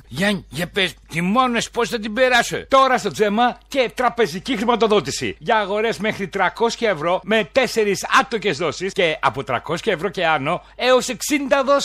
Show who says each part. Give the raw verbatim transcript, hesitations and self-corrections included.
Speaker 1: Γιάννη, για πες, τιμώνες πώς θα την περάσω?
Speaker 2: Τώρα στο Τζέμα και τραπεζική χρηματοδότηση. Για αγορές μέχρι τριακόσια ευρώ με τέσσερις άτοκες δόσεις και από τριακόσια ευρώ και άνω έως εξήντα δόσεις.